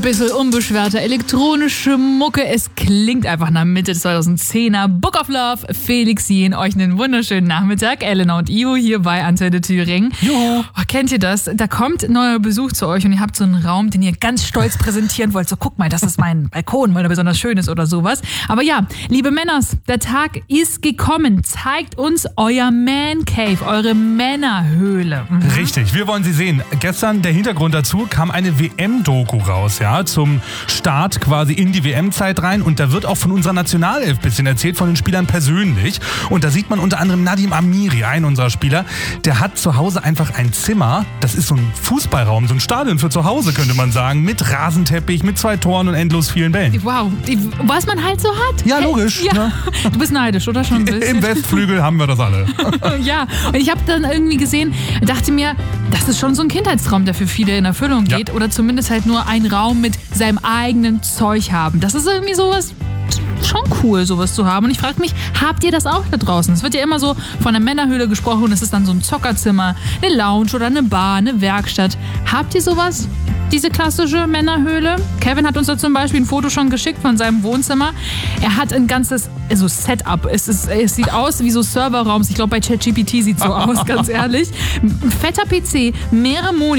bisschen unbeschwerte elektronische Mucke. Es klingt einfach nach Mitte 2010er. Book of Love, Felix Jähn. Euch einen wunderschönen Nachmittag. Elena und Ivo hier bei Antenne Thüringen. Jo. Oh, kennt ihr das? Da kommt neuer Besuch zu euch und ihr habt so einen Raum, den ihr ganz stolz präsentieren wollt. So, guck mal, das ist mein Balkon, weil er besonders schön ist oder sowas. Aber ja, liebe Männers, der Tag ist gekommen. Zeigt uns euer Man Cave, eure Männerhöhle. Richtig, wir wollen sie sehen. Gestern, der Hintergrund dazu, kam eine WM-Doku raus, ja, zum Start quasi in die WM-Zeit rein. Und da wird auch von unserer Nationalelf ein bisschen erzählt, von den Spielern persönlich. Und da sieht man unter anderem Nadim Amiri, einen unserer Spieler. Der hat zu Hause einfach ein Zimmer, das ist so ein Fußballraum, so ein Stadion für zu Hause, könnte man sagen, mit Rasenteppich, mit 2 Toren und endlos vielen Bällen. Wow, was man halt so hat. Ja, logisch. Ja. Ne? Du bist neidisch, oder schon ein bisschen? Im Westflügel haben wir das alle. Ja, und ich habe dann irgendwie gesehen, dachte mir, das ist schon so ein Kindheitstraum, der für viele in Erfüllung geht. Oder zumindest halt nur ein Raum mit seinem eigenen Zeug haben. Das ist irgendwie sowas, schon cool, sowas zu haben. Und ich frage mich, habt ihr das auch da draußen? Es wird ja immer so von einer Männerhöhle gesprochen und es ist dann so ein Zockerzimmer, eine Lounge oder eine Bar, eine Werkstatt. Habt ihr sowas? Diese klassische Männerhöhle? Kevin hat uns da zum Beispiel ein Foto schon geschickt von seinem Wohnzimmer. Er hat ein ganzes Setup. Es sieht aus wie so Serverraums. Ich glaube, bei ChatGPT sieht es so aus, ganz ehrlich. Ein fetter PC, mehrere Monitore.